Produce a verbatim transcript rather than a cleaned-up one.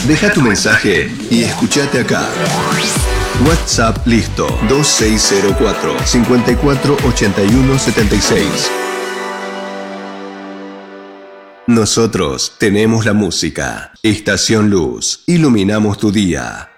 Deja tu mensaje y escuchate acá. WhatsApp listo dos seis cero cuatro, cinco cuatro ocho uno siete seis. Nosotros tenemos la música. Estación Luz. Iluminamos tu día.